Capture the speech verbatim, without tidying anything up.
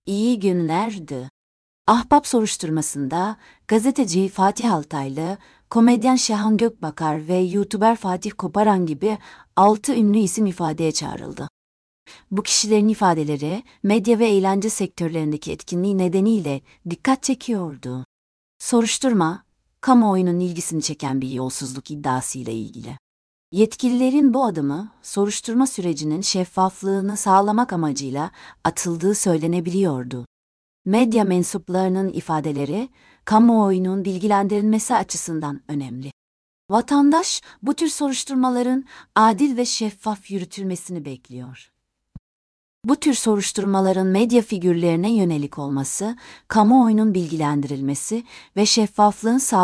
İyi günlerdi. Ahbap soruşturmasında gazeteci Fatih Altaylı, komedyen Şahan Gökbakar ve YouTuber Fatih Koparan gibi altı ünlü isim ifadeye çağrıldı. Bu kişilerin ifadeleri medya ve eğlence sektörlerindeki etkinliği nedeniyle dikkat çekiyordu. Soruşturma, kamuoyunun ilgisini çeken bir yolsuzluk iddiasıyla ilgili. Yetkililerin bu adımı soruşturma sürecinin şeffaflığını sağlamak amacıyla atıldığı söylenebiliyordu. Medya mensuplarının ifadeleri, kamuoyunun bilgilendirilmesi açısından önemli. Vatandaş, bu tür soruşturmaların adil ve şeffaf yürütülmesini bekliyor. Bu tür soruşturmaların medya figürlerine yönelik olması, kamuoyunun bilgilendirilmesi ve şeffaflığın sağlanması